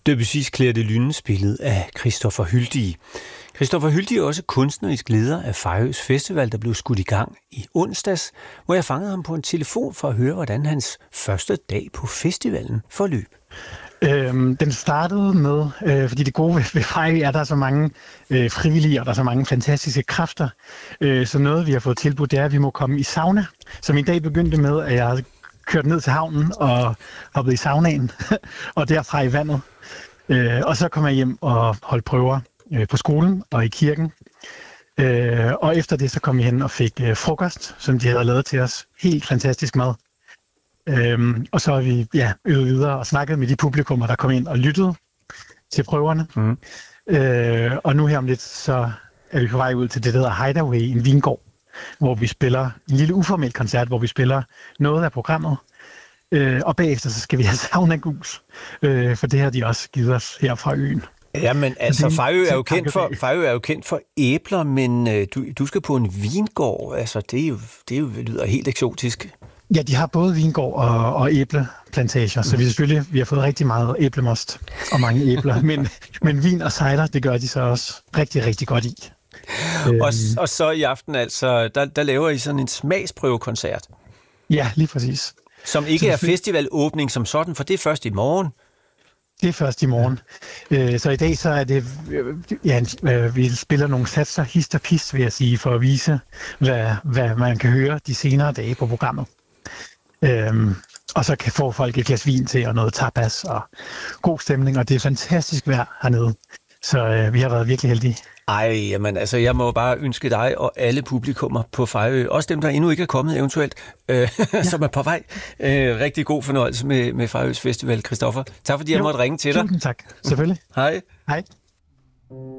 Debussys Clair de Lune spillet af Christopher Hyldig. Christopher Hyldig er også kunstnerisk leder af Fejøs Festival, der blev skudt i gang i onsdags, hvor jeg fangede ham på en telefon for at høre, hvordan hans første dag på festivalen forløb. Den startede med, fordi det gode ved Fejø er, at der er så mange frivillige, og der er så mange fantastiske kræfter. Så noget, vi har fået tilbudt, det er, at vi må komme i sauna. Så min dag begyndte med, at jeg kørte ned til havnen og hoppede i saunaen, og derfra i vandet. Og så kom jeg hjem og holdt prøver på skolen og i kirken. Og efter det, så kom jeg hen og fik frokost, som de havde lavet til os. Helt fantastisk mad. Og så har vi øvet videre og snakket med de publikummer, der kom ind og lyttede til prøverne. Og nu her om lidt, så er vi på vej ud til det, der hedder Hideaway, en vingård, hvor vi spiller en lille uformel koncert, hvor vi spiller noget af programmet. Og bagefter så skal vi have saunagus, for det har de også givet os her fra øen. Jamen altså, Fejø er jo kendt for æbler, men du skal på en vingård. Altså, det lyder helt eksotisk. Ja, de har både vingård og æbleplantager, så vi har fået rigtig meget æblemost og mange æbler. men vin og cider, det gør de så også rigtig, rigtig godt i. Og så i aften altså, der laver I sådan en smagsprøvekoncert. Ja, lige præcis. Som ikke er festivalåbning som sådan, for det er først i morgen. Det er først i morgen. Så i dag så er det, vi spiller nogle satser, hist og pist, vil jeg sige, for at vise, hvad man kan høre de senere dage på programmet. Og så kan få folk et glas vin til, og noget tapas og god stemning, og det er fantastisk vejr hernede. Så vi har været virkelig heldige. Ej, jamen altså, jeg må bare ønske dig og alle publikummer på Fejø, også dem, der endnu ikke er kommet eventuelt, som er på vej. Rigtig god fornøjelse med Fejøs Festival, Christoffer. Tak fordi jeg måtte ringe til dig. Tusind tak, selvfølgelig. Hej. Hej.